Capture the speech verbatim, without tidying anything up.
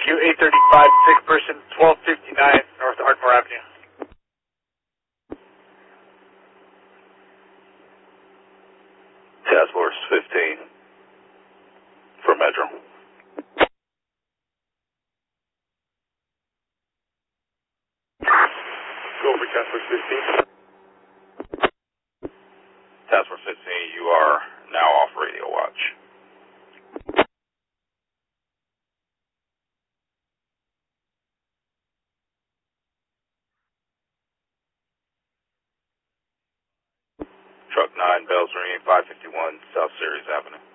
Q eight thirty-five, sick person, twelve fifty-nine North Ardmore Avenue. Task Force fifteen for Metro. Go for Task Force fifteen. Task Force fifteen, you are now off radio watch. Truck nine, Bells Ring, five fifty-one South Ceres Avenue.